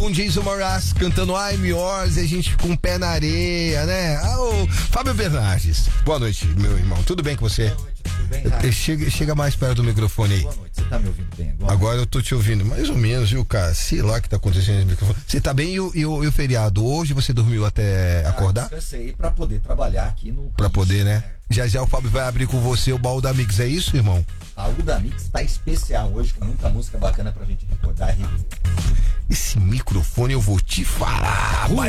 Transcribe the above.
com Jason Mraz cantando I'm Yours, e a gente com o pé na areia, né? Ô, Fábio Bernardes, boa noite, meu irmão. Tudo bem com você? Boa noite, tudo bem, Raio? Chega mais perto do microfone aí. Boa noite, você tá me ouvindo bem agora? Agora eu tô te ouvindo, mais ou menos, viu, cara? Sei lá o que tá acontecendo no microfone. Você tá bem e o feriado? Hoje você dormiu até acordar? Descansei pra poder trabalhar aqui no... Pra poder, né? Já o Fábio vai abrir com você o baú da Mix, é isso, irmão? A Uda Mix tá especial hoje, com muita música bacana pra gente recordar e reviver. Esse microfone eu vou te falar, mas